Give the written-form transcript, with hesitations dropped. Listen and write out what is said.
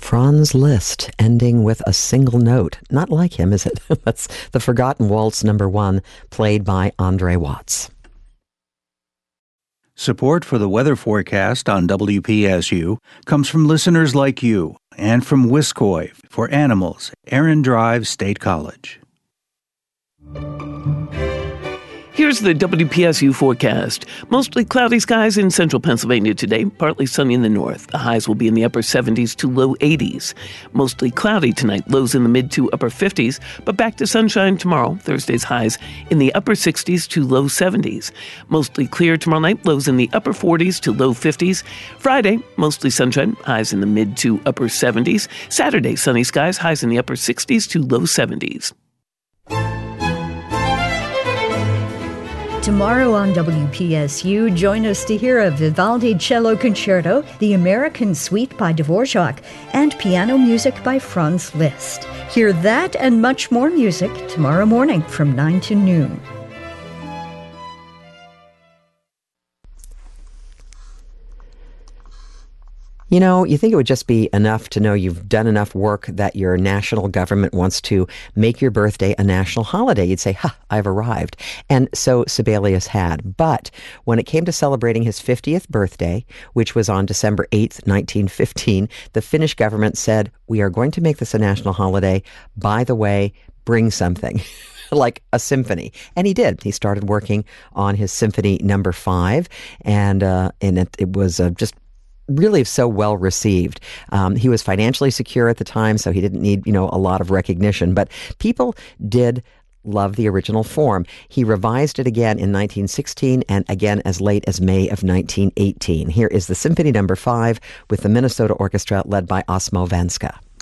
Franz Liszt, ending with a single note. Not like him, is it? That's the Forgotten Waltz number 1, played by Andre Watts. Support for the weather forecast on WPSU comes from listeners like you and from Wiscoy for Animals, Aaron Drive State College. Here's the WPSU forecast. Mostly cloudy skies in central Pennsylvania today, partly sunny in the north. The highs will be in the upper 70s to low 80s. Mostly cloudy tonight, lows in the mid to upper 50s, but back to sunshine tomorrow. Thursday's highs in the upper 60s to low 70s. Mostly clear tomorrow night, lows in the upper 40s to low 50s. Friday, mostly sunshine, highs in the mid to upper 70s. Saturday, sunny skies, highs in the upper 60s to low 70s. Tomorrow on WPSU, join us to hear a Vivaldi cello concerto, the American Suite by Dvorak, and piano music by Franz Liszt. Hear that and much more music tomorrow morning from 9 to noon. You know, you think it would just be enough to know you've done enough work that your national government wants to make your birthday a national holiday. You'd say, ha, I've arrived. And so Sibelius had. But when it came to celebrating his 50th birthday, which was on December 8th, 1915, the Finnish government said, we are going to make this a national holiday. By the way, bring something. Like a symphony. And he did. He started working on his Symphony number 5. And it was just really so well received. He was financially secure at the time, so he didn't need, a lot of recognition. But people did love the original form. He revised it again in 1916 and again as late as May of 1918. Here is the Symphony number 5 with the Minnesota Orchestra led by Osmo Vanska.